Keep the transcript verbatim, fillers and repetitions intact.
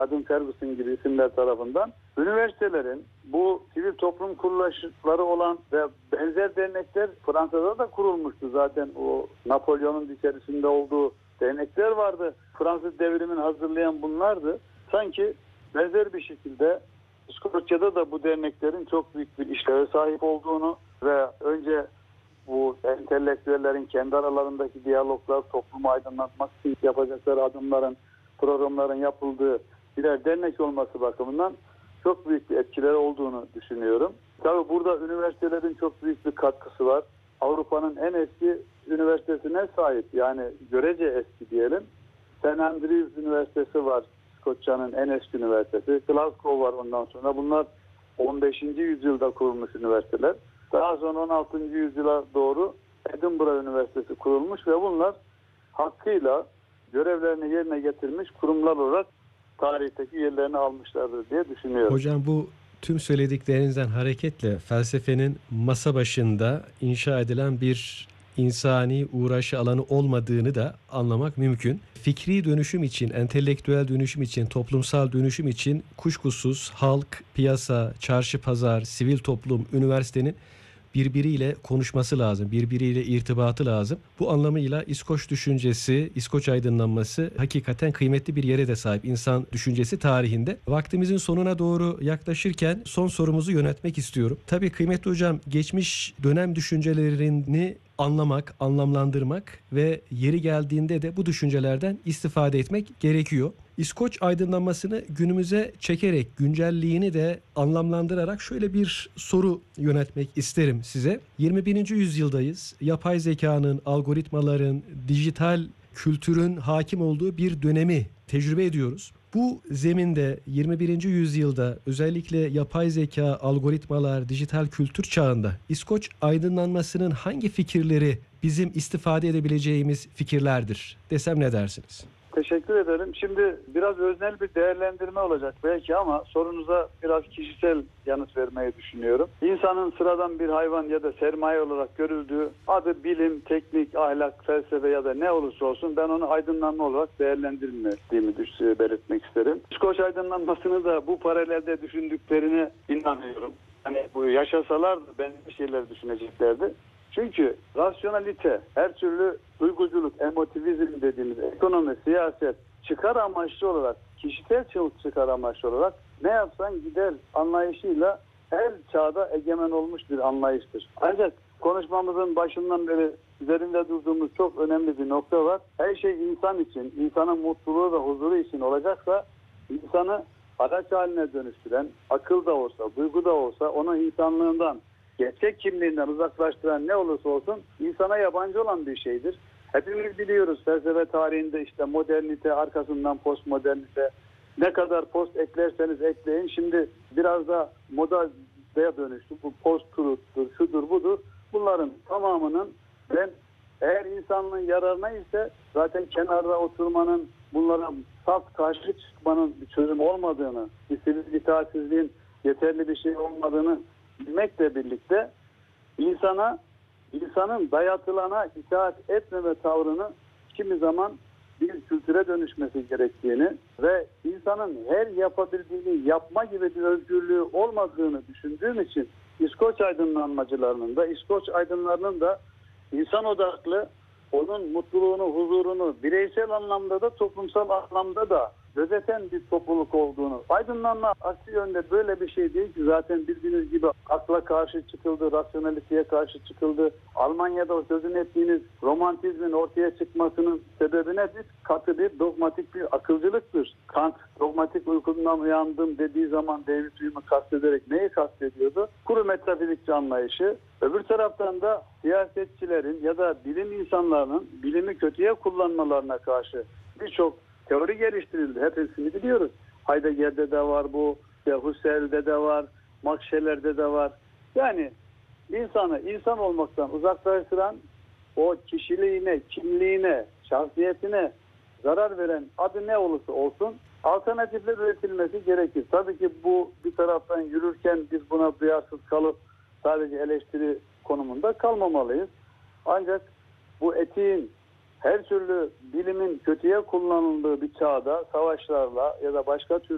Adam Ferguson gibi isimler tarafından üniversitelerin bu sivil toplum kuruluşları olan ve benzer dernekler Fransa'da da kurulmuştu zaten. O Napolyon'un içerisinde olduğu dernekler vardı. Fransız devrimini hazırlayan bunlardı. Sanki benzer bir şekilde İskoçya'da da bu derneklerin çok büyük bir işleve sahip olduğunu ve önce bu entelektüellerin kendi aralarındaki diyaloglar, toplumu aydınlatmak için yapacakları adımların, programların yapıldığı birer dernek olması bakımından çok büyük bir etkileri olduğunu düşünüyorum. Tabii burada üniversitelerin çok büyük bir katkısı var. Avrupa'nın en eski üniversitesine sahip, yani görece eski diyelim. Saint Andrews Üniversitesi var, İskoçya'nın en eski üniversitesi. Glasgow var ondan sonra. Bunlar on beşinci yüzyılda kurulmuş üniversiteler. Daha sonra on altıncı yüzyıla doğru Edinburgh Üniversitesi kurulmuş ve bunlar hakkıyla görevlerini yerine getirmiş kurumlar olarak tarihteki yerlerini almışlardır diye düşünüyorum. Hocam, bu tüm söylediklerinizden hareketle felsefenin masa başında inşa edilen bir insani uğraşı alanı olmadığını da anlamak mümkün. Fikri dönüşüm için, entelektüel dönüşüm için, toplumsal dönüşüm için kuşkusuz halk, piyasa, çarşı pazar, sivil toplum, üniversitenin birbiriyle konuşması lazım, birbiriyle irtibatı lazım. Bu anlamıyla İskoç düşüncesi, İskoç aydınlanması hakikaten kıymetli bir yere de sahip insan düşüncesi tarihinde. Vaktimizin sonuna doğru yaklaşırken son sorumuzu yöneltmek istiyorum. Tabii kıymetli hocam, geçmiş dönem düşüncelerini anlamak, anlamlandırmak ve yeri geldiğinde de bu düşüncelerden istifade etmek gerekiyor. İskoç aydınlanmasını günümüze çekerek, güncelliğini de anlamlandırarak şöyle bir soru yöneltmek isterim size. yirmi birinci yüzyıldayız. Yapay zekanın, algoritmaların, dijital kültürün hakim olduğu bir dönemi tecrübe ediyoruz. Bu zeminde yirmi birinci yüzyılda özellikle yapay zeka, algoritmalar, dijital kültür çağında İskoç aydınlanmasının hangi fikirleri bizim istifade edebileceğimiz fikirlerdir desem ne dersiniz? Teşekkür ederim. Şimdi biraz öznel bir değerlendirme olacak belki ama sorunuza biraz kişisel yanıt vermeyi düşünüyorum. İnsanın sıradan bir hayvan ya da sermaye olarak görüldüğü, adı bilim, teknik, ahlak, felsefe ya da ne olursa olsun ben onu aydınlanma olarak değerlendirmediğimi belirtmek isterim. İskoç aydınlanmasını da bu paralelde düşündüklerine inanıyorum. Hani bu yaşasalar da benzer şeyler düşüneceklerdi. Çünkü rasyonalite, her türlü duyguculuk, emotivizm dediğimiz ekonomi, siyaset, çıkar amaçlı olarak, kişisel çıkar amaçlı olarak ne yapsan gider anlayışıyla her çağda egemen olmuş bir anlayıştır. Ancak konuşmamızın başından beri üzerinde durduğumuz çok önemli bir nokta var. Her şey insan için, insanın mutluluğu ve huzuru için olacaksa insanı araç haline dönüştüren, akıl da olsa, duygu da olsa onu insanlığından, gerçek kimliğinden uzaklaştıran ne olursa olsun insana yabancı olan bir şeydir. Hepimiz biliyoruz felsefe tarihinde işte modernite, arkasından postmodernite, ne kadar post eklerseniz ekleyin. Şimdi biraz da modaya dönüştü. Bu post-truth'tur, şudur budur. Bunların tamamının ben eğer insanlığın yararına ise zaten kenarda oturmanın, bunlara saf karşı çıkmanın bir çözüm olmadığını, bir sivil itaatsizliğin yeterli bir şey olmadığını bilmekle birlikte insana, insanın dayatılana itaat etmeme tavrını kimi zaman bir kültüre dönüşmesi gerektiğini ve insanın her yapabildiğini yapma gibi bir özgürlüğü olmadığını düşündüğüm için İskoç aydınlanmacılarının da, İskoç aydınlarının da insan odaklı, onun mutluluğunu, huzurunu bireysel anlamda da toplumsal anlamda da gözeten bir topluluk olduğunu, aydınlanma aksi yönde böyle bir şey değil ki zaten bildiğiniz gibi akla karşı çıkıldı, rasyonaliteye karşı çıkıldı. Almanya'da o sözünü ettiğiniz romantizmin ortaya çıkmasının sebebi nedir? Katı bir dogmatik bir akılcılıktır. Kant dogmatik uykundan uyandım dediği zaman David Hume'u kastederek neyi kastediyordu? Kuru metafizikçi anlayışı. Öbür taraftan da siyasetçilerin ya da bilim insanlarının bilimi kötüye kullanmalarına karşı birçok teori geliştirildi. Hepsini biliyoruz. Heidegger'de de var bu, Husserl'de de var, Max Scheller'de de var. Yani insanı insan olmaktan uzaklaştıran, o kişiliğine, kimliğine, şahsiyetine zarar veren adı ne olursa olsun alternatifler üretilmesi gerekir. Tabii ki bu bir taraftan yürürken biz buna duyarsız kalıp sadece eleştiri konumunda kalmamalıyız. Ancak bu etiğin, her türlü bilimin kötüye kullanıldığı bir çağda savaşlarla ya da başka türlü